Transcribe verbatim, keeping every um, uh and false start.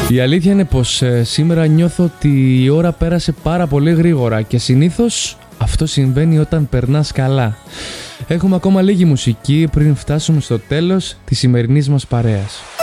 Η αλήθεια είναι πως ε, σήμερα νιώθω ότι η ώρα πέρασε πάρα πολύ γρήγορα και συνήθως αυτό συμβαίνει όταν περνάς καλά. Έχουμε ακόμα λίγη μουσική πριν φτάσουμε στο τέλος της σημερινής μας παρέας.